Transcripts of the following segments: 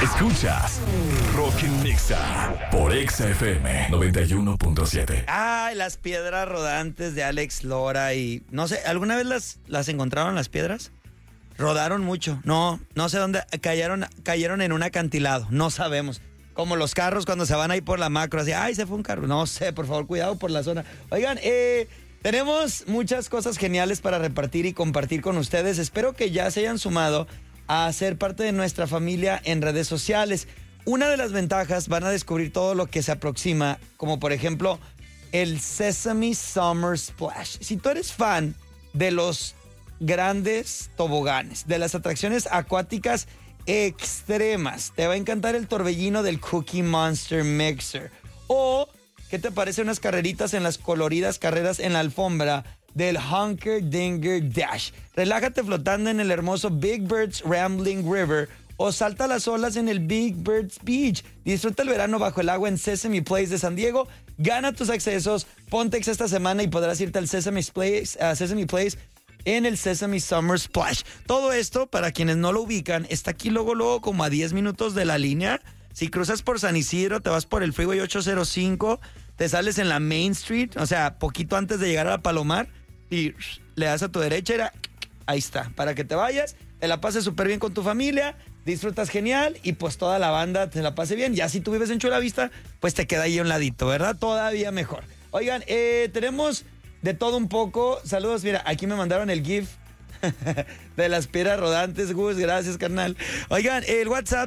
Escuchas Rock en Nexa por Exa FM 91.7. Ay, las piedras rodantes de Alex Lora y... No sé, ¿alguna vez las encontraron las piedras? Rodaron mucho. No sé dónde cayeron en un acantilado. No sabemos. Como los carros cuando se van ahí por la macro, así, ay, se fue un carro. No sé, por favor, cuidado por la zona. Oigan, tenemos muchas cosas geniales para repartir y compartir con ustedes. Espero que ya se hayan sumado a ser parte de nuestra familia en redes sociales. Una de las ventajas, van a descubrir todo lo que se aproxima, como por ejemplo el Sesame Summer Splash. Si tú eres fan de los grandes toboganes, de las atracciones acuáticas extremas, te va a encantar el torbellino del Cookie Monster Mixer. O, ¿qué te parece unas carreritas en las coloridas carreras en la alfombra del Hunker Dinger Dash? Relájate flotando en el hermoso Big Bird's Rambling River o salta las olas en el Big Bird's Beach. Disfruta el verano bajo el agua en Sesame Place de San Diego. Gana tus accesos, ponte Exa esta semana y podrás irte al Sesame Place en el Sesame Summer Splash. Todo esto, para quienes no lo ubican, está aquí luego como a 10 minutos de la línea. Si cruzas por San Isidro, te vas por el Freeway 805, te sales en la Main Street, o sea, poquito antes de llegar a la Palomar, y le das a tu derecha, ahí está, para que te vayas, te la pases súper bien con tu familia, disfrutas genial y pues toda la banda te la pase bien. Ya si tú vives en Chula Vista, pues te queda ahí a un ladito, ¿verdad? Todavía mejor. Oigan, tenemos de todo un poco. Saludos, mira, aquí me mandaron el GIF de las piedras rodantes, Gus, gracias, carnal. Oigan, el WhatsApp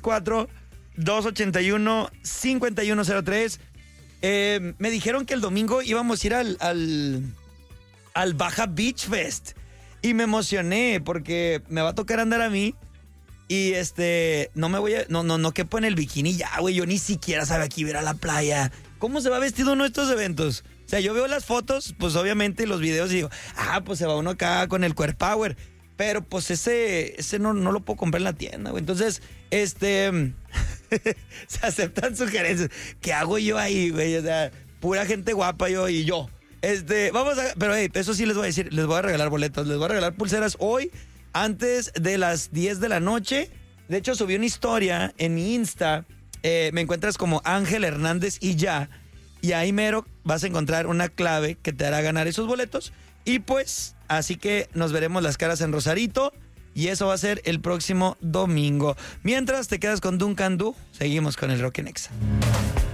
664-281-5103. Me dijeron que el domingo íbamos a ir al Baja Beach Fest y me emocioné porque me va a tocar andar a mí y no quepo en el bikini ya, güey. Yo ni siquiera sabía que iba a ir a la playa. ¿Cómo se va vestido uno de estos eventos? O sea, yo veo las fotos, pues obviamente los videos y digo, pues se va uno acá con el Core Power. Pero pues ese no lo puedo comprar en la tienda, güey. Entonces, se aceptan sugerencias. ¿Qué hago yo ahí, güey? O sea, pura gente guapa yo. Pero eso sí les voy a decir, les voy a regalar boletos, les voy a regalar pulseras hoy antes de las 10 de la noche. De hecho, subí una historia en mi Insta. Me encuentras como Ángel Hernández y ya. Y ahí mero vas a encontrar una clave que te hará ganar esos boletos. Y pues, así que nos veremos las caras en Rosarito. Y eso va a ser el próximo domingo. Mientras te quedas con Duncan Du, seguimos con el Rock en Exa.